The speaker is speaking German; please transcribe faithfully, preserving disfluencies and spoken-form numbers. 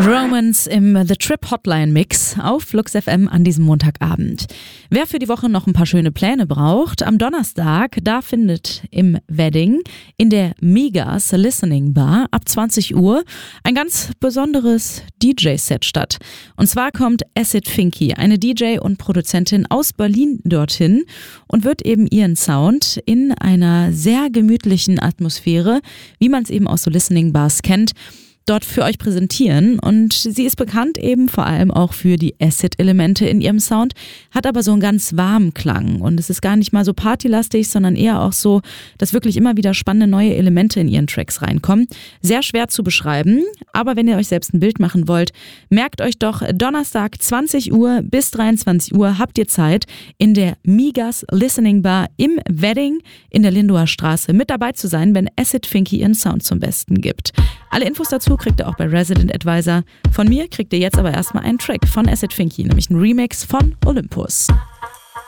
Romance im The Trip Hotline Mix auf Flux F M an diesem Montagabend. Wer für die Woche noch ein paar schöne Pläne braucht, am Donnerstag, da findet im Wedding in der Migas Listening Bar ab zwanzig Uhr ein ganz besonderes D J-Set statt. Und zwar kommt Acid Finky, eine D J und Produzentin aus Berlin, dorthin und wird eben ihren Sound in einer sehr gemütlichen Atmosphäre, wie man es eben aus so Listening Bars kennt, dort für euch präsentieren. Und sie ist bekannt eben vor allem auch für die Acid-Elemente in ihrem Sound, hat aber so einen ganz warmen Klang und es ist gar nicht mal so partylastig, sondern eher auch so, dass wirklich immer wieder spannende neue Elemente in ihren Tracks reinkommen. Sehr schwer zu beschreiben, aber wenn ihr euch selbst ein Bild machen wollt, merkt euch doch, Donnerstag zwanzig Uhr bis dreiundzwanzig Uhr habt ihr Zeit, in der Migas Listening Bar im Wedding in der Lindower Straße mit dabei zu sein, wenn Acid Finky ihren Sound zum Besten gibt. Alle Infos dazu kriegt ihr auch bei Resident Advisor. Von mir kriegt ihr jetzt aber erstmal einen Track von Acid Finky, nämlich einen Remix von Olympus.